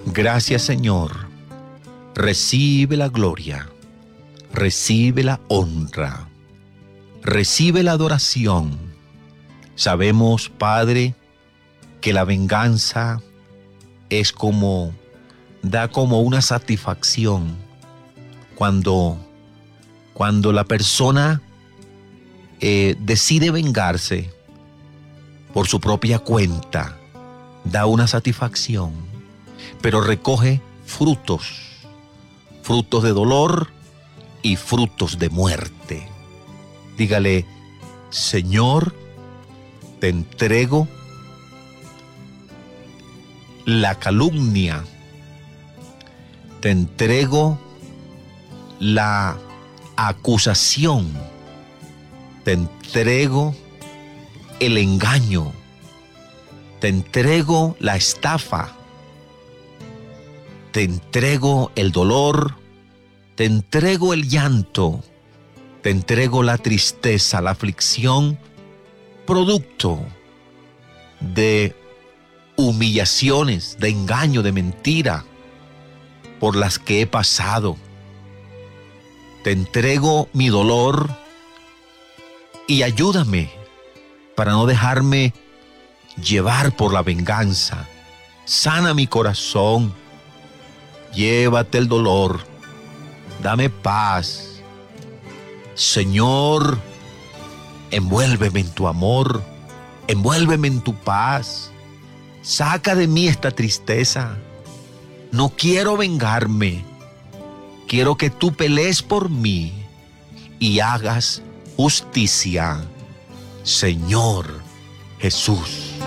Gracias, Señor. Recibe la gloria, recibe la honra, recibe la adoración. Sabemos, Padre, que la venganza es da como una satisfacción cuando la persona decide vengarse por su propia cuenta, da una satisfacción, pero recoge frutos de dolor y frutos de muerte. Dígale: Señor, te entrego la calumnia, te entrego la acusación, te entrego el engaño, te entrego la estafa, te entrego el dolor, te entrego el llanto, te entrego la tristeza, la aflicción, producto de humillaciones, de engaño, de mentira por las que he pasado. Te entrego mi dolor y ayúdame para no dejarme llevar por la venganza. Sana mi corazón, llévate el dolor, dame paz. Señor, envuélveme en tu amor, envuélveme en tu paz. Saca de mí esta tristeza. No quiero vengarme. Quiero que tú pelees por mí y hagas justicia, Señor Jesús.